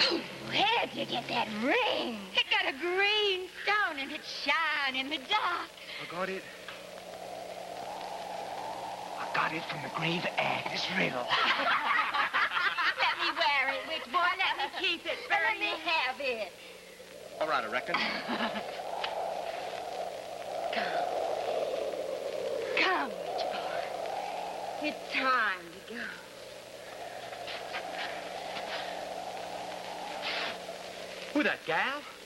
Where'd you get that ring? It got a green stone and it shine in the dark. I got it from the grave Agnes Riddle. Let me wear it, witch boy. Let me keep it. Let me have it. All right, I reckon. Come, witch boy. It's time to go. Who that, gal?